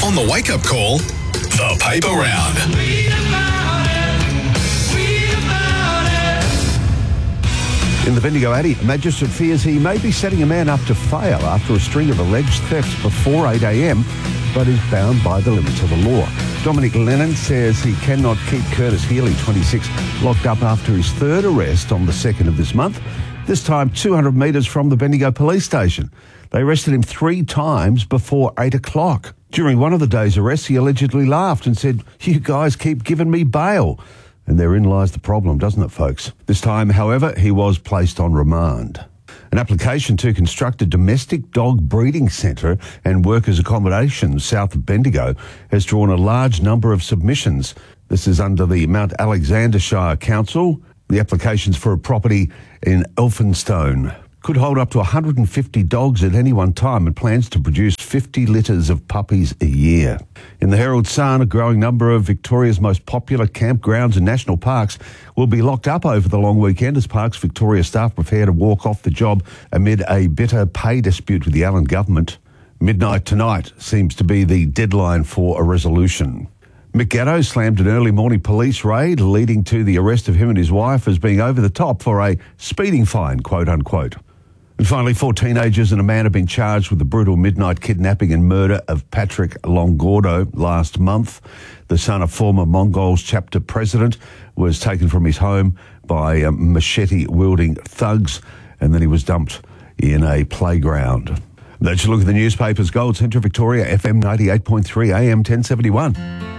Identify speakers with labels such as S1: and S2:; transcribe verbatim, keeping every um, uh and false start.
S1: On the wake-up call, the paper round.
S2: In the Bendigo Addy, a magistrate fears he may be setting a man up to fail after a string of alleged thefts before eight a.m, but is bound by the limits of the law. Dominic Lennon says he cannot keep Curtis Healy, twenty-six, locked up after his third arrest on the second of this month, this time two hundred metres from the Bendigo police station. They arrested him three times before eight o'clock. During one of the day's arrests, he allegedly laughed and said, "You guys keep giving me bail." And therein lies the problem, doesn't it, folks? This time, however, he was placed on remand. An application to construct a domestic dog breeding centre and workers' accommodation south of Bendigo has drawn a large number of submissions. This is under the Mount Alexander Shire Council. The application's for a property in Elphinstone. Could hold up to one hundred fifty dogs at any one time and plans to produce fifty litters of puppies a year. In the Herald Sun, a growing number of Victoria's most popular campgrounds and national parks will be locked up over the long weekend as Parks Victoria staff prepare to walk off the job amid a bitter pay dispute with the Allen government. Midnight tonight seems to be the deadline for a resolution. Mick Gatto slammed an early morning police raid, leading to the arrest of him and his wife as being over the top for a speeding fine, quote unquote. And finally, four teenagers and a man have been charged with the brutal midnight kidnapping and murder of Patrick Longordo last month. The son of former Mongols chapter president was taken from his home by um, machete-wielding thugs, and then he was dumped in a playground. That's a look at the newspapers. Gold Centre Victoria, F M ninety-eight point three, A M ten seventy-one.